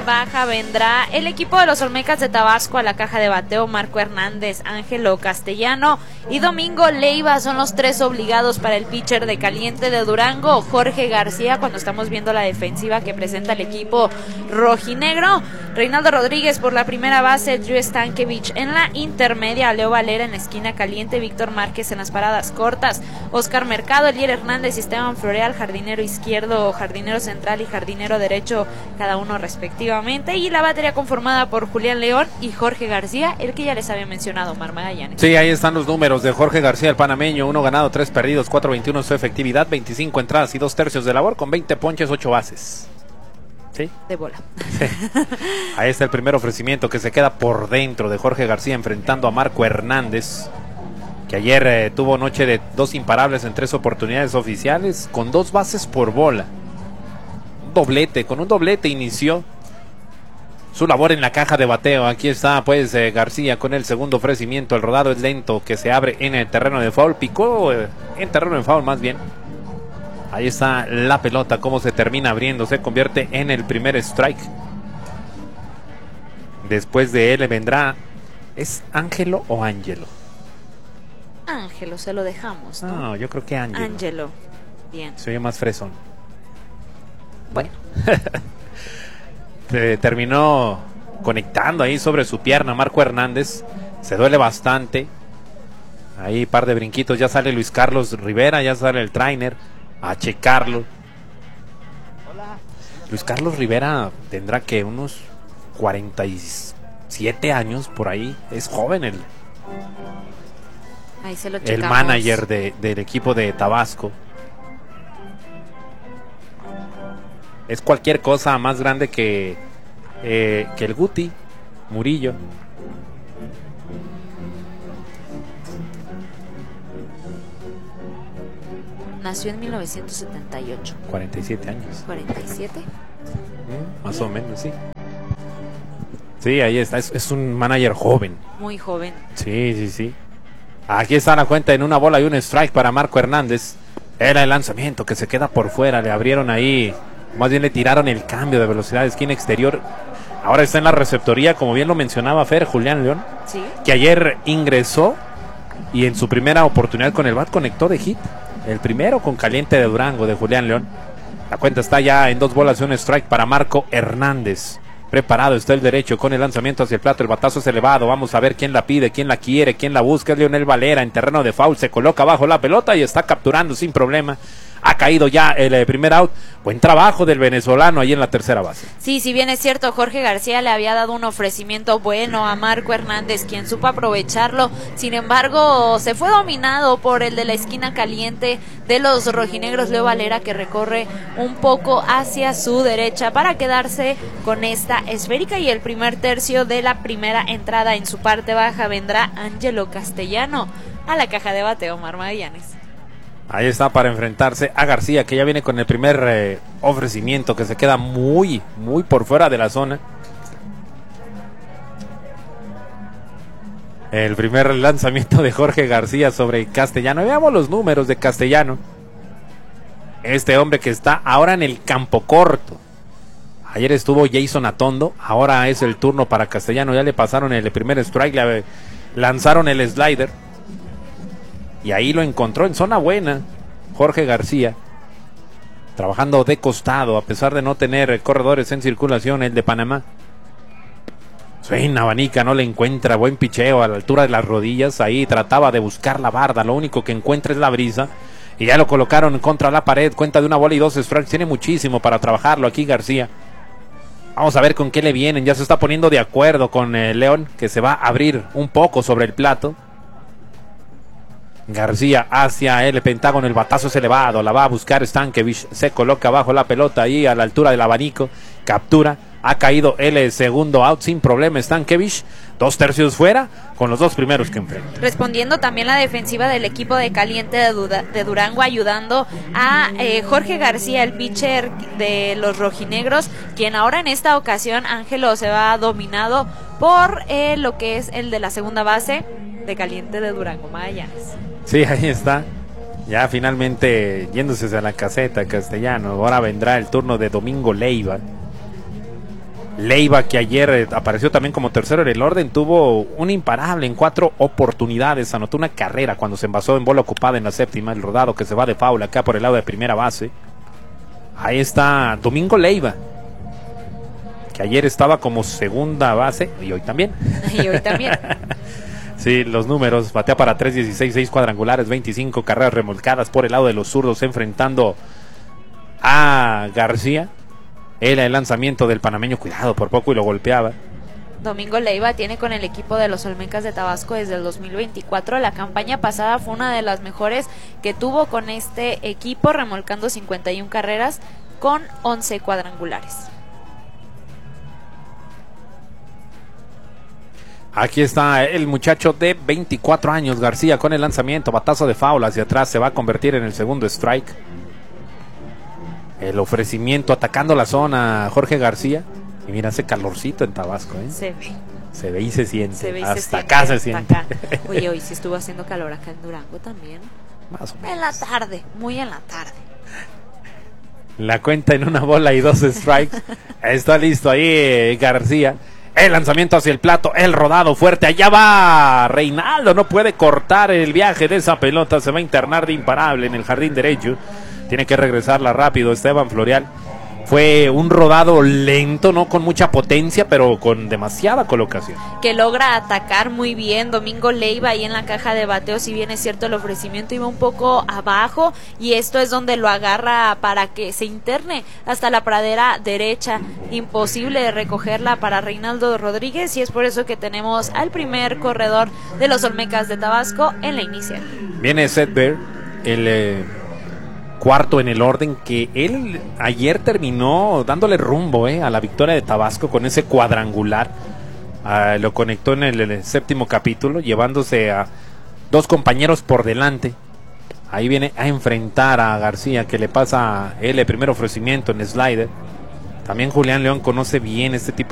baja vendrá el equipo de los Olmecas de Tabasco. A la caja de bateo, Marco Hernández, Ángelo Castellano y Domingo Leiva son los tres obligados para el pitcher de Caliente de Durango, Jorge García, cuando estamos viendo la defensiva que presenta el equipo rojinegro. Reinaldo Rodríguez por la primera base, Drew Stankiewicz en la intermedia, Leo Valera en la esquina caliente, Víctor Márquez en las paradas cortas, Oscar Mercado, Elier Hernández y Esteban Floreal, jardinero izquierdo, jardinero central y jardinero derecho, cada uno respectivamente, y la batería conformada por Julián León y Jorge García, el que ya les había mencionado, Omar Magallanes. Sí, ahí están los números de Jorge García, el panameño: 1 ganado, 3 perdidos, 4.21 su efectividad, 25 entradas y 2 tercios de labor, con 20 ponches, 8 bases. ¿Sí? De bola. Sí. Ahí está el primer ofrecimiento que se queda por dentro de Jorge García enfrentando a Marco Hernández, que ayer tuvo noche de 2 imparables en 3 oportunidades oficiales, con 2 bases por bola. Con un doblete inició su labor en la caja de bateo. Aquí está pues García con el segundo ofrecimiento. El rodado es lento, que se abre en el terreno de foul. Picó en terreno de foul más bien. Ahí está la pelota, cómo se termina abriendo. Se convierte en el primer strike. Después de él vendrá... ¿Es Ángelo o Ángelo? Ángelo, se lo dejamos, ¿no? No, yo creo que Ángelo. Ángelo, bien. Se oye más fresón. Bueno. Terminó conectando ahí sobre su pierna Marco Hernández. Se duele bastante. Ahí par de brinquitos. Ya sale Luis Carlos Rivera, ya sale el trainer a checarlo. Hola. Luis Carlos Rivera tendrá que unos 47 años por ahí. Es joven Ahí se lo el checamos. manager del equipo de Tabasco. Es cualquier cosa más grande que el Guti Murillo. Nació en 1978. 47 años. ¿47? Más o menos, sí. Sí, ahí está. Es un manager joven. Muy joven. Sí. Aquí está la cuenta en 1 bola y 1 strike para Marco Hernández. Era el lanzamiento que se queda por fuera. Le abrieron ahí, más bien le tiraron el cambio de velocidad de esquina exterior. Ahora está en la receptoría, como bien lo mencionaba Fer, Julián León. Sí. Que ayer ingresó y en su primera oportunidad con el bat conectó de hit. El primero con Caliente de Durango de Julián León. La cuenta está ya en 2 bolas y 1 strike para Marco Hernández. Preparado está el derecho con el lanzamiento hacia el plato. El batazo es elevado. Vamos a ver quién la pide, quién la quiere, quién la busca. Es Leonel Valera en terreno de foul. Se coloca bajo la pelota y está capturando sin problema. Ha caído ya el primer out. Buen trabajo del venezolano ahí en la tercera base. Sí, si bien es cierto, Jorge García le había dado un ofrecimiento bueno a Marco Hernández, quien supo aprovecharlo. Sin embargo, se fue dominado por el de la esquina caliente de los rojinegros, Leo Valera, que recorre un poco hacia su derecha para quedarse con esta esférica. Y el primer tercio de la primera entrada, en su parte baja vendrá Ángelo Castellano a la caja de bateo, Omar Magallanes. Ahí está para enfrentarse a García, que ya viene con el primer ofrecimiento, que se queda muy por fuera de la zona. El primer lanzamiento de Jorge García sobre Castellano. Veamos los números de Castellano. Este hombre que está ahora en el campo corto. Ayer estuvo Jason Atondo, ahora es el turno para Castellano. Ya le pasaron el primer strike, le lanzaron el slider. Y ahí lo encontró en zona buena Jorge García, trabajando de costado, a pesar de no tener corredores en circulación, el de Panamá. Suena abanica, no le encuentra. Buen picheo a la altura de las rodillas. Ahí trataba de buscar la barda, lo único que encuentra es la brisa. Y ya lo colocaron contra la pared. Cuenta de 1 bola y 2 strikes. Tiene muchísimo para trabajarlo aquí García. Vamos a ver con qué le vienen. Ya se está poniendo de acuerdo con León, que se va a abrir un poco sobre el plato. García hacia el Pentágono, el batazo es elevado, la va a buscar Stankiewicz, se coloca bajo la pelota ahí a la altura del abanico, captura, ha caído el segundo out sin problema Stankiewicz, 2 tercios fuera con los 2 primeros que enfrenta. Respondiendo también la defensiva del equipo de Caliente de Durango, ayudando a Jorge García, el pitcher de los rojinegros, quien ahora en esta ocasión, Ángelo, se va dominado por lo que es el de la segunda base de Caliente de Durango, Magallanes. Sí, ahí está. Ya finalmente yéndose a la caseta Castellano. Ahora vendrá el turno de Domingo Leiva. Leiva, que ayer apareció también como tercero en el orden, tuvo un imparable en 4 oportunidades, anotó una carrera cuando se envasó en bola ocupada en la séptima, el rodado que se va de foul acá por el lado de primera base. Ahí está Domingo Leiva, que ayer estaba como segunda base y hoy también. Y hoy también. Sí, los números, batea para 3-16, 6 cuadrangulares, 25 carreras remolcadas por el lado de los zurdos, enfrentando a García. Era el lanzamiento del panameño, cuidado, por poco y lo golpeaba. Domingo Leiva tiene con el equipo de los Olmecas de Tabasco desde el 2024. La campaña pasada fue una de las mejores que tuvo con este equipo, remolcando 51 carreras con 11 cuadrangulares. Aquí está el muchacho de 24 años, García, con el lanzamiento, batazo de foul hacia atrás, se va a convertir en el segundo strike. El ofrecimiento atacando la zona, Jorge García. Y mira ese calorcito en Tabasco, ¿eh? Se ve y se siente. Se ve y hasta acá se siente. Acá. Oye, hoy sí estuvo haciendo calor acá en Durango también. Más o menos. En la tarde, muy en la tarde. La cuenta en 1 bola y 2 strikes. Está listo ahí García. El lanzamiento hacia el plato, el rodado fuerte, allá va Reinaldo, no puede cortar el viaje de esa pelota, se va a internar de imparable en el jardín derecho. Tiene que regresarla rápido Esteban Florial. Fue un rodado lento, no con mucha potencia, pero con demasiada colocación. Que logra atacar muy bien Domingo Leiva ahí en la caja de bateo. Si bien es cierto, el ofrecimiento iba un poco abajo, y esto es donde lo agarra para que se interne hasta la pradera derecha. Imposible de recogerla para Reinaldo Rodríguez, y es por eso que tenemos al primer corredor de los Olmecas de Tabasco en la inicial. Viene Seth Bear, el cuarto en el orden, que él ayer terminó dándole rumbo a la victoria de Tabasco con ese cuadrangular. Lo conectó en el séptimo capítulo, llevándose a 2 compañeros por delante. Ahí viene a enfrentar a García, que le pasa el primer ofrecimiento en slider. También Julián León conoce bien este tipo